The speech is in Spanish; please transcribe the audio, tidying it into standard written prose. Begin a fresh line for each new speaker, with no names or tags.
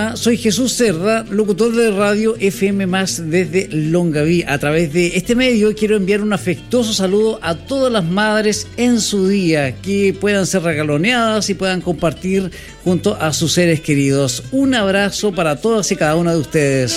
Hola, soy Jesús Cerda, locutor de Radio FM Más desde Longaví. A través de este medio quiero enviar un afectuoso saludo a todas las madres en su día, que puedan ser regaloneadas y puedan compartir junto a sus seres queridos. Un abrazo para todas y cada una de ustedes.